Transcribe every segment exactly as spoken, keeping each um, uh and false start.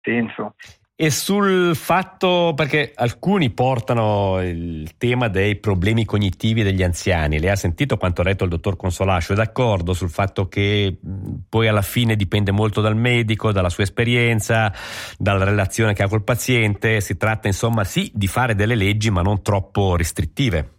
senso. E sul fatto, perché alcuni portano il tema dei problemi cognitivi degli anziani, lei ha sentito quanto ha detto il dottor Consolascio, è d'accordo sul fatto che poi alla fine dipende molto dal medico, dalla sua esperienza, dalla relazione che ha col paziente, si tratta insomma sì di fare delle leggi ma non troppo restrittive.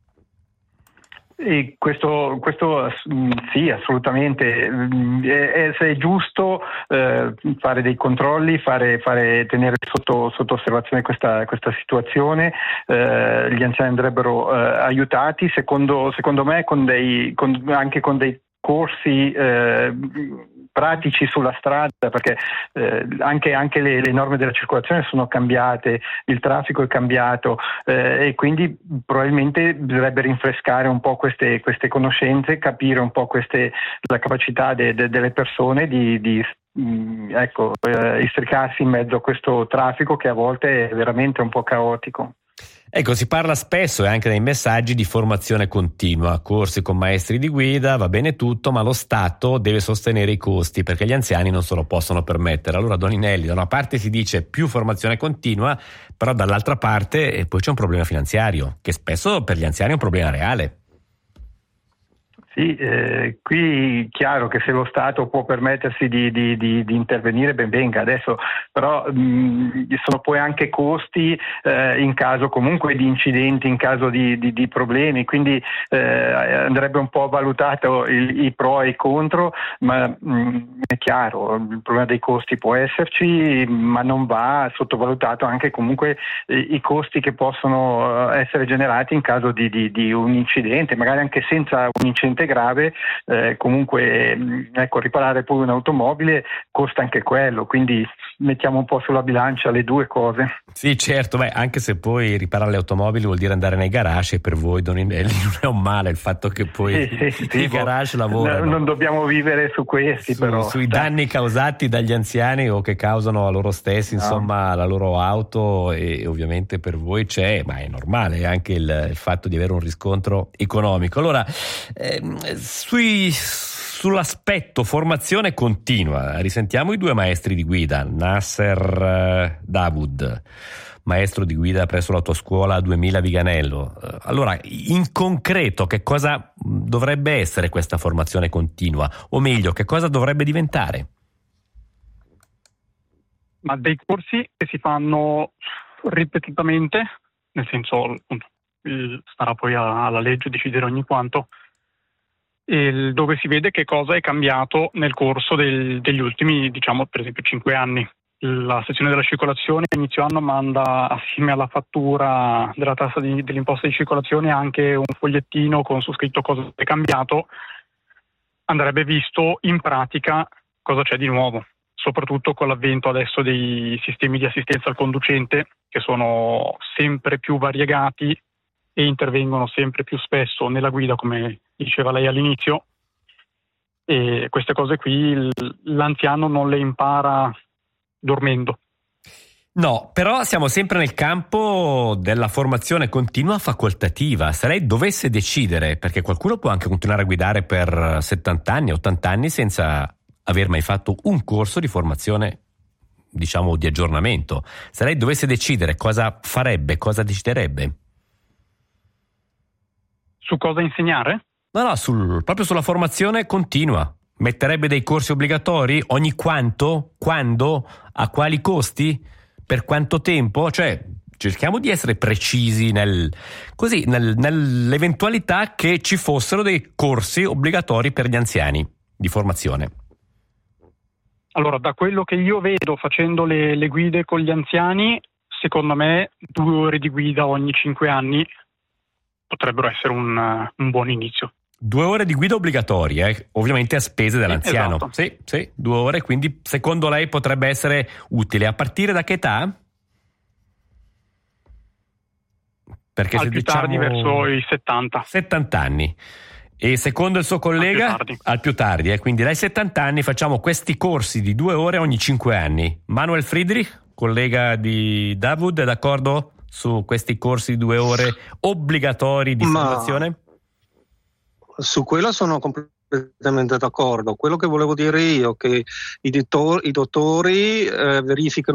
E questo, questo sì, assolutamente, è, è giusto eh, fare dei controlli, fare, fare tenere sotto, sotto osservazione questa, questa situazione, eh, gli anziani andrebbero eh, aiutati, secondo, secondo me con dei, con, anche con dei corsi eh, pratici sulla strada, perché eh, anche, anche le, le norme della circolazione sono cambiate, il traffico è cambiato eh, e quindi probabilmente bisognerebbe rinfrescare un po' queste, queste conoscenze, capire un po' queste, la capacità de, de, delle persone di, di mh, ecco, eh, istricarsi in mezzo a questo traffico che a volte è veramente un po' caotico. Ecco, si parla spesso e anche nei messaggi di formazione continua, corsi con maestri di guida, va bene tutto, ma lo Stato deve sostenere i costi perché gli anziani non se lo possono permettere. Allora, Doninelli, da una parte si dice più formazione continua, però dall'altra parte eh, poi c'è un problema finanziario, che spesso per gli anziani è un problema reale. Sì, eh, qui chiaro che se lo Stato può permettersi di, di, di, di intervenire, ben venga. Adesso però mh, sono poi anche costi eh, in caso comunque di incidenti, in caso di, di, di problemi, quindi eh, andrebbe un po' valutato il, i pro e i contro, ma mh, è chiaro, il problema dei costi può esserci, ma non va sottovalutato anche comunque eh, i costi che possono essere generati in caso di, di, di un incidente, magari anche senza un incidente grave, eh, comunque ecco, riparare poi un'automobile costa anche quello, quindi mettiamo un po' sulla bilancia le due cose. Sì, certo, beh, anche se poi riparare le automobili vuol dire andare nei garage, e per voi Doninelli non è un male il fatto che poi sì, sì, i sì, garage lavorano. Non dobbiamo vivere su questi, su, però sui danni causati dagli anziani o che causano a loro stessi, no. Insomma, la loro auto, e ovviamente per voi c'è, ma è normale anche il, il fatto di avere un riscontro economico. Allora, ehm, sui sull'aspetto formazione continua risentiamo i due maestri di guida, Nasser Dawood, maestro di guida presso l'autoscuola duemila Viganello. Allora, in concreto, che cosa dovrebbe essere questa formazione continua, o meglio, che cosa dovrebbe diventare? Ma dei corsi che si fanno ripetutamente, nel senso, appunto, starà poi alla legge decidere ogni quanto, il, dove si vede che cosa è cambiato nel corso del, degli ultimi, diciamo, per esempio cinque anni. La sezione della circolazione a inizio anno manda assieme alla fattura della tassa di, dell'imposta di circolazione anche un fogliettino con su scritto cosa è cambiato. Andrebbe visto in pratica cosa c'è di nuovo, soprattutto con l'avvento adesso dei sistemi di assistenza al conducente, che sono sempre più variegati e intervengono sempre più spesso nella guida, come diceva lei all'inizio, e queste cose qui l'anziano non le impara dormendo. No, però siamo sempre nel campo della formazione continua facoltativa. Se lei dovesse decidere, perché qualcuno può anche continuare a guidare per settanta anni, ottanta anni senza aver mai fatto un corso di formazione, diciamo, di aggiornamento. Se lei dovesse decidere, cosa farebbe, cosa deciderebbe? Su cosa insegnare? No, no, sul, proprio sulla formazione continua. Metterebbe dei corsi obbligatori? Ogni quanto? Quando? A quali costi? Per quanto tempo? Cioè, cerchiamo di essere precisi nel, così, nel, nell'eventualità che ci fossero dei corsi obbligatori per gli anziani di formazione. Allora, da quello che io vedo facendo le, le guide con gli anziani, secondo me due ore di guida ogni cinque anni potrebbero essere un, un buon inizio. Due ore di guida obbligatorie, eh? Ovviamente a spese dell'anziano. Esatto. Sì, sì, due ore, quindi secondo lei potrebbe essere utile. A partire da che età? Perché al se più diciamo tardi verso i settanta. settanta anni. E secondo il suo collega? Al più tardi. Al più tardi, eh? Quindi dai settanta anni facciamo questi corsi di due ore ogni cinque anni. Manuel Friedrich, collega di Dawood, è d'accordo su questi corsi di due ore obbligatori di Ma... formazione? Su quello sono completamente completamente d'accordo. Quello che volevo dire io è che i, dottor- i dottori eh, verificano